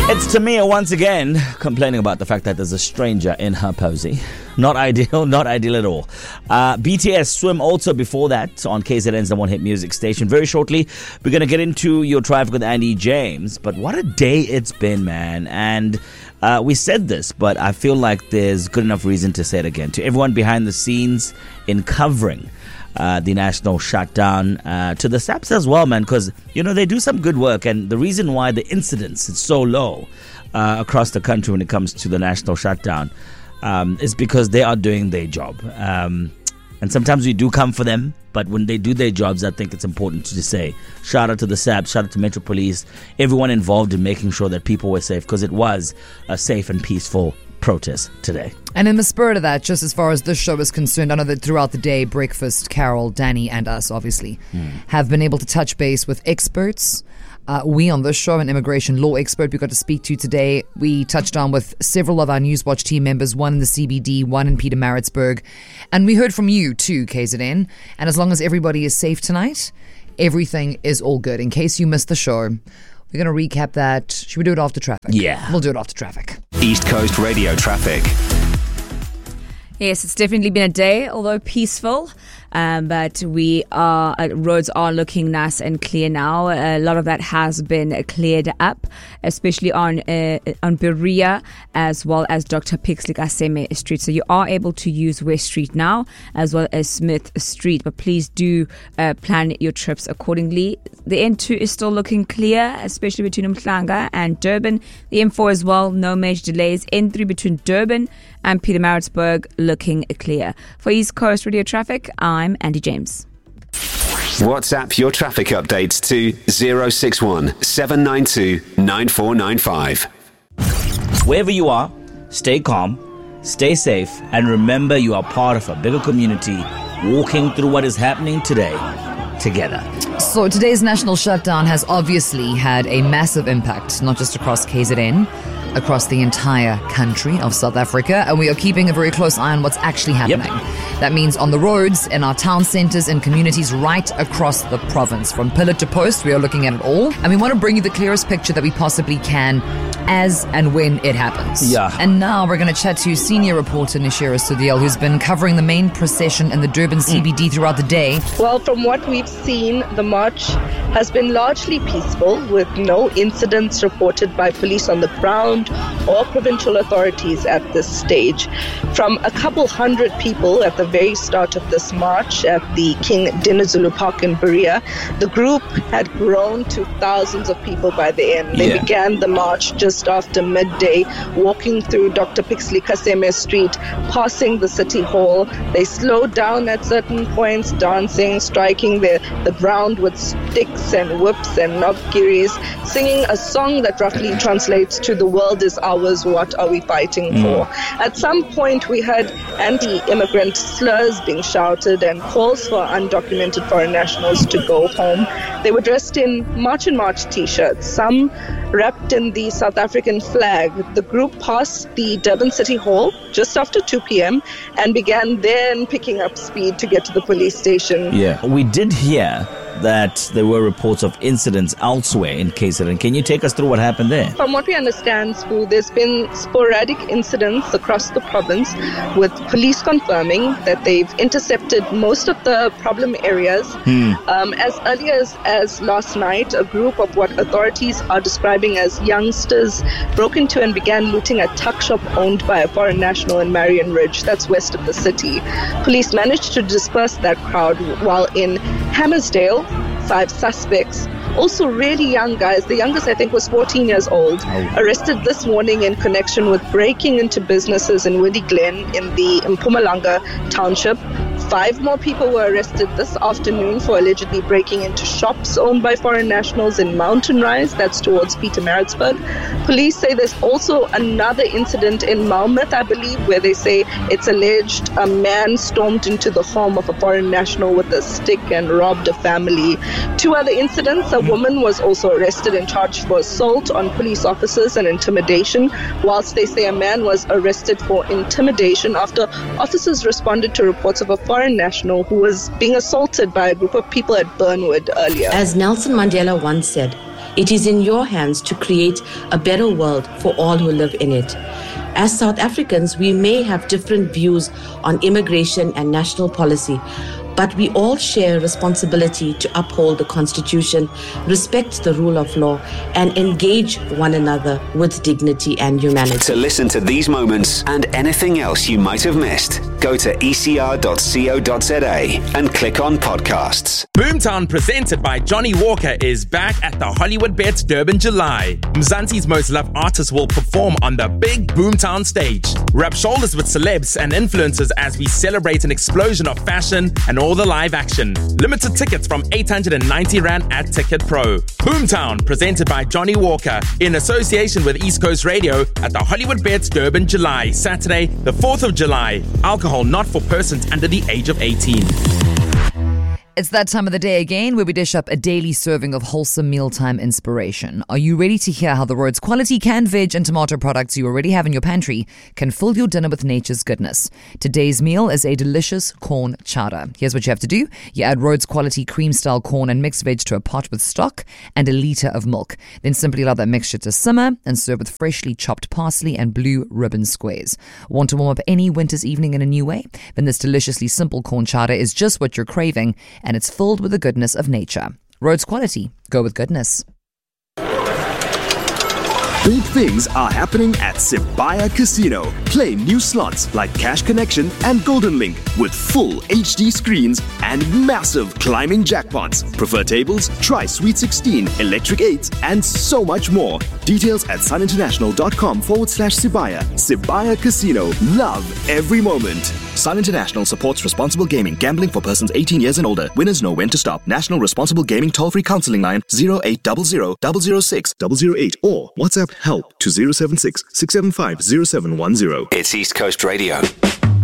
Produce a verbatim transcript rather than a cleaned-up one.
It's Tamia once again complaining about the fact that there's a stranger in her posy. Not ideal, not ideal at all. Uh, B T S Swim also before that on K Z N's The One Hit Music Station. Very shortly, we're going to get into your traffic with Andy James. But what a day it's been, man. And uh, we said this, but I feel like there's good enough reason to say it again. To everyone behind the scenes in covering Uh, the national shutdown, uh, to the SAPS as well, man, because, you know, they do some good work. And the reason why the incidence is so low uh, across the country when it comes to the national shutdown um, is because they are doing their job. Um, and sometimes we do come for them, but when they do their jobs, I think it's important to just say shout out to the SAPS, shout out to Metro Police, everyone involved in making sure that people were safe, because it was a safe and peaceful protest today. And in the spirit of that, just as far as this show is concerned, I know that throughout the day, Breakfast, Carol, Danny, and us, obviously, mm. have been able to touch base with experts. Uh, we on this show, an immigration law expert we got to speak to today. We touched on with several of our Newswatch team members, one in the C B D, one in Pietermaritzburg. And we heard from you too, K Z N. And as long as everybody is safe tonight, everything is all good. In case you missed the show, we're going to recap that. Should we do it after traffic? Yeah. We'll do it after traffic. East Coast Radio Traffic. Yes, it's definitely been a day, although peaceful. Um, but we are uh, roads are looking nice and clear now. A lot of that has been cleared up, especially on uh, on Berea as well as Doctor Pixley Kaseme Street. So you are able to use West Street now as well as Smith Street. But please do uh, plan your trips accordingly. The N two is still looking clear, especially between Umhlanga and Durban. The M four as well, no major delays. N three between Durban and Pietermaritzburg looking clear. For East Coast Radio Traffic, I'm Andy James. WhatsApp your traffic updates to zero six one seven nine two nine four nine five. Wherever you are, stay calm, stay safe, and remember you are part of a bigger community walking through what is happening today together. So today's national shutdown has obviously had a massive impact, not just across K Z N, across the entire country of South Africa, and we are keeping a very close eye on what's actually happening. Yep. That means on the roads, in our town centres and communities right across the province. From pillar to post, we are looking at it all, and we want to bring you the clearest picture that we possibly can as and when it happens. Yeah. And now we're going to chat to senior reporter Nishira Sudiel, who's been covering the main procession in the Durban C B D mm. throughout the day. Well, from what we've seen, the march has been largely peaceful, with no incidents reported by police on the ground or provincial authorities at this stage. From a couple hundred people at the very start of this march at the King Dinizulu Park in Berea, the group had grown to thousands of people by the end. They yeah. began the march just after midday, walking through Doctor Pixley Kaseme Street, passing the City Hall. They slowed down at certain points, dancing, striking the, the ground with sticks and whips and knobkiris, singing a song that roughly translates to "The world is ours, what are we fighting mm. for?" At some point, we heard anti-immigrant slurs being shouted and calls for undocumented foreign nationals to go home. They were dressed in March and March t-shirts, some wrapped in the South African flag. The group passed the Durban City Hall just after two p.m. and began then picking up speed to get to the police station. Yeah, we did hear that there were reports of incidents elsewhere in K Z N. Can you take us through what happened there? From what we understand, Spoo, there's been sporadic incidents across the province, with police confirming that they've intercepted most of the problem areas. Hmm. Um, as early as, as last night, a group of what authorities are describing as youngsters broke into and began looting a tuck shop owned by a foreign national in Marion Ridge, that's west of the city. Police managed to disperse that crowd, while in Hammersdale, five suspects, also really young guys, the youngest I think was fourteen years old, oh. arrested this morning in connection with breaking into businesses in Woody Glen in the Mpumalanga township. Five more people were arrested this afternoon for allegedly breaking into shops owned by foreign nationals in Mountain Rise, that's towards Pietermaritzburg. Police say there's also another incident in Malmöth, I believe, where they say it's alleged a man stormed into the home of a foreign national with a stick and robbed a family. Two other incidents, a woman was also arrested and charged for assault on police officers and intimidation, whilst they say a man was arrested for intimidation after officers responded to reports of a foreign national who was being assaulted by a group of people at Burnwood earlier. As Nelson Mandela once said, It is in your hands to create a better world for all who live in it. As South Africans, we may have different views on immigration and national policy, but we all share responsibility to uphold the Constitution, respect the rule of law, and engage one another with dignity and humanity. To listen to these moments and anything else you might have missed, go to e c r dot co dot z a and click on podcasts. Boomtown, presented by Johnny Walker, is back at the Hollywood Bets Durban July. Mzansi's most loved artists will perform on the big Boomtown stage. Rub shoulders with celebs and influencers as we celebrate an explosion of fashion and all the live action. Limited tickets from eight hundred ninety rand at Ticket Pro. Boomtown, presented by Johnny Walker, in association with East Coast Radio at the Hollywood Bets Durban July, Saturday, the fourth of July. Alcohol not for persons under the age of eighteen. It's that time of the day again where we dish up a daily serving of wholesome mealtime inspiration. Are you ready to hear how the Rhodes quality canned veg and tomato products you already have in your pantry can fill your dinner with nature's goodness? Today's meal is a delicious corn chowder. Here's what you have to do. You add Rhodes quality cream-style corn and mixed veg to a pot with stock and a litre of milk. Then simply allow that mixture to simmer and serve with freshly chopped parsley and blue ribbon squares. Want to warm up any winter's evening in a new way? Then this deliciously simple corn chowder is just what you're craving, and it's filled with the goodness of nature. Rhodes quality. Go with goodness. Big things are happening at Sibaya Casino. Play new slots like Cash Connection and Golden Link with full H D screens and massive climbing jackpots. Prefer tables? Try Sweet sixteen, Electric eights, and so much more. Details at suninternational.com forward slash Sibaya. Sibaya Casino. Love every moment. Sun International supports responsible gaming. Gambling for persons eighteen years and older. Winners know when to stop. National Responsible Gaming toll-free counseling line zero eight zero zero, zero zero six, zero zero eight or WhatsApp help to zero seven six, six seven five, zero seven one zero. It's East Coast Radio.